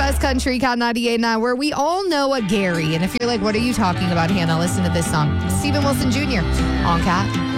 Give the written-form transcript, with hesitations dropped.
West Country, Cat 98.9, where we all know a Gary. And if you're like, what are you talking about, Hannah? Listen to this song. Stephen Wilson Jr. on Cat.